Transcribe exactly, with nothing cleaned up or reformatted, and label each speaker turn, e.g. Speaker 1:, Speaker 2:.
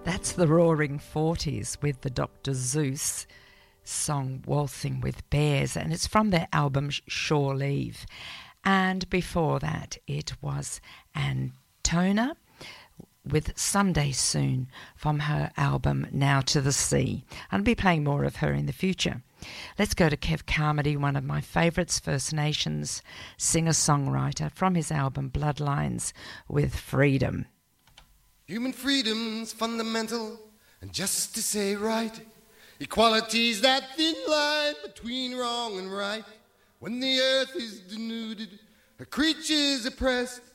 Speaker 1: That's the Roaring Forties with the Doctor Zeus song Waltzing with Bears, and it's from their album Shore Leave. And before that it was Antona with Someday Soon from her album Now to the Sea. I'll be playing more of her in the future. Let's go to Kev Carmody, one of my favourites, First Nations singer-songwriter, from his album Bloodlines with Freedom.
Speaker 2: Human freedom's fundamental, and justice ain't right. Equality's that thin line between wrong and right. When the earth is denuded, her creatures oppressed,